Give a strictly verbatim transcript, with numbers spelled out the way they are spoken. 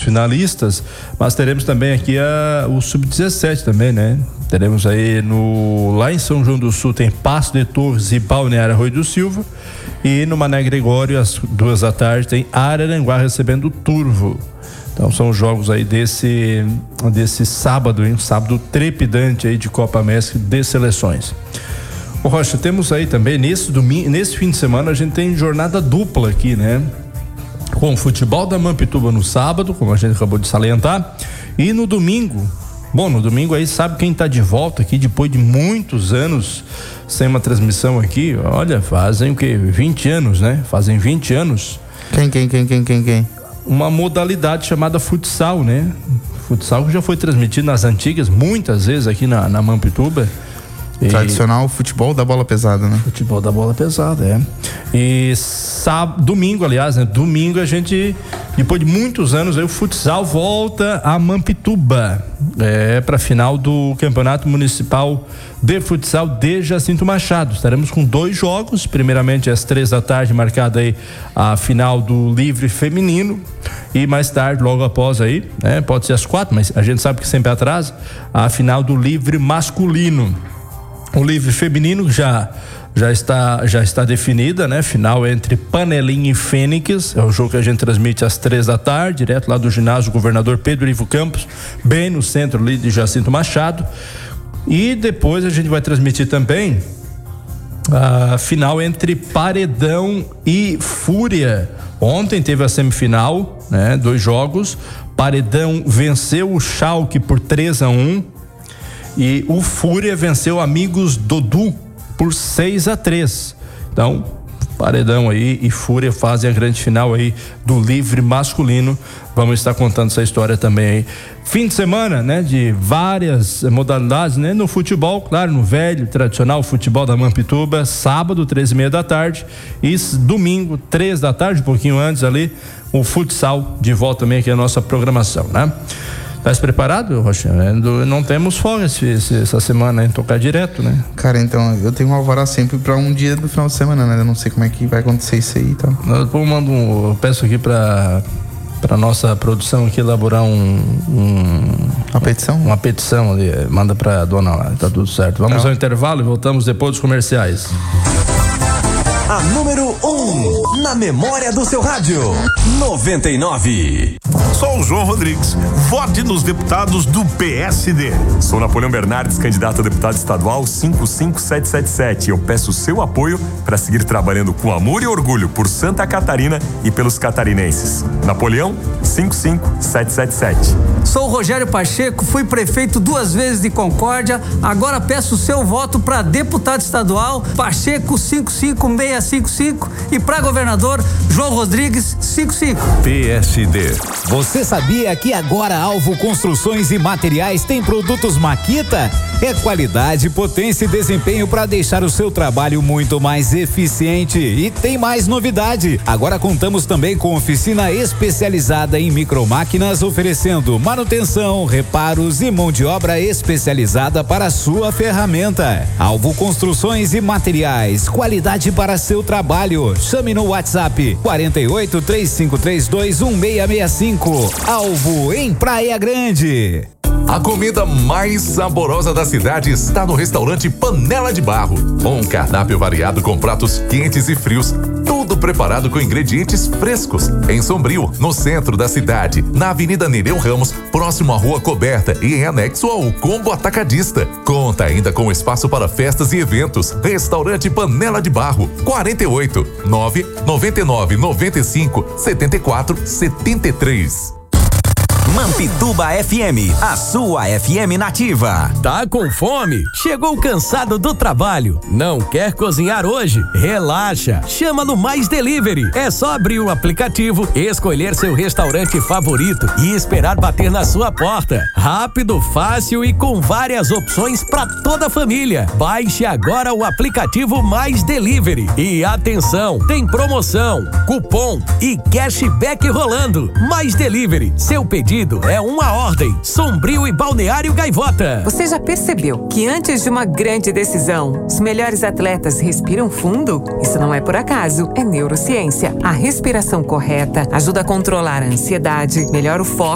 finalistas, mas teremos também aqui a, o sub dezessete também, né? Teremos aí no, lá em São João do Sul tem Passo de Torres e Balneário Arroio do Silva, e no Mané Gregório às duas da tarde tem Araranguá recebendo o Turvo. Então são os jogos aí desse, desse sábado, hein? Um sábado trepidante aí de Copa Mestre de seleções. Ô Rocha, temos aí também nesse domingo, nesse fim de semana a gente tem jornada dupla aqui, né? Com o futebol da Mampituba no sábado, como a gente acabou de salientar, e no domingo, bom, no domingo aí sabe quem tá de volta aqui depois de muitos anos sem uma transmissão aqui, olha, fazem o quê? vinte anos, né? Fazem vinte anos. Quem, quem, quem, quem, quem, quem? Uma modalidade chamada futsal, né? Futsal que já foi transmitido nas antigas muitas vezes aqui na, na Mampituba. E tradicional futebol da bola pesada, né? Futebol da bola pesada, é. E sábado, domingo, aliás, né? Domingo a gente, depois de muitos anos, aí o futsal volta a Mampituba, é, para final do Campeonato Municipal de Futsal de Jacinto Machado. Estaremos com dois jogos, primeiramente às três da tarde, marcada aí a final do livre feminino, e mais tarde, logo após aí, né? Pode ser às quatro, mas a gente sabe que sempre atrasa, a final do livre masculino. O livre feminino já já está já está definida, né? Final entre Panelinha e Fênix, é o jogo que a gente transmite às três da tarde, direto lá do ginásio Governador Pedro Ivo Campos, bem no centro ali de Jacinto Machado. E depois a gente vai transmitir também a final entre Paredão e Fúria. Ontem teve a semifinal, né? Dois jogos. Paredão venceu o Schalke por três a um. E o Fúria venceu Amigos Dodô por seis a três. Então, Paredão aí e Fúria fazem a grande final aí do livre masculino. Vamos estar contando essa história também aí. Fim de semana, né? De várias modalidades, né? No futebol, claro, no velho, tradicional futebol da Mampituba, sábado, três e meia da tarde. E domingo, três da tarde, um pouquinho antes ali, o futsal de volta também aqui a nossa programação, né? Tá preparado, Rocha? Não temos folga essa semana, hein? Tocar direto, né? Cara, então, eu tenho um alvará sempre pra um dia do final de semana, né? Eu não sei como é que vai acontecer isso aí e tal. Eu mando um, eu peço aqui pra, pra nossa produção aqui elaborar um... um uma petição? Uma petição ali, manda pra dona lá, tá tudo certo. Vamos não. ao intervalo e voltamos depois dos comerciais. A número um, na memória do seu rádio, noventa e nove. Sou o João Rodrigues. Vote nos deputados do P S D. Sou Napoleão Bernardes, candidato a deputado estadual cinco cinco sete sete sete. Eu peço seu apoio para seguir trabalhando com amor e orgulho por Santa Catarina e pelos catarinenses. Napoleão cinco cinco sete sete sete. Sou Rogério Pacheco, fui prefeito duas vezes de Concórdia, agora peço seu voto para deputado estadual Pacheco cinco cinco seis cinco cinco e para governador João Rodrigues cinco cinco. P S D. Você sabia que agora a Alvo Construções e Materiais tem produtos Makita? É qualidade, potência e desempenho para deixar o seu trabalho muito mais eficiente. E tem mais novidade. Agora contamos também com oficina especializada em micromáquinas, oferecendo manutenção, reparos e mão de obra especializada para a sua ferramenta. Alvo Construções e Materiais, qualidade para seu trabalho. Chame no WhatsApp quarenta e oito, três cinco três dois, um seis seis cinco. Alvo em Praia Grande. A comida mais saborosa da cidade está no restaurante Panela de Barro. Um cardápio variado com pratos quentes e frios, tudo preparado com ingredientes frescos. Em Sombrio, no centro da cidade, na Avenida Nereu Ramos, próximo à Rua Coberta e em anexo ao Combo Atacadista. Conta ainda com espaço para festas e eventos. Restaurante Panela de Barro, quarenta e oito, nove noventa e nove, noventa e cinco, setenta e quatro, setenta e três. Mampituba F M, a sua F M nativa. Tá com fome? Chegou cansado do trabalho? Não quer cozinhar hoje? Relaxa, chama no Mais Delivery. É só abrir o aplicativo, escolher seu restaurante favorito e esperar bater na sua porta. Rápido, fácil e com várias opções para toda a família. Baixe agora o aplicativo Mais Delivery. E atenção, tem promoção, cupom e cashback rolando. Mais Delivery, seu pedido é uma ordem. Sombrio e Balneário Gaivota. Você já percebeu que antes de uma grande decisão, os melhores atletas respiram fundo? Isso não é por acaso, é neurociência. A respiração correta ajuda a controlar a ansiedade, melhora o foco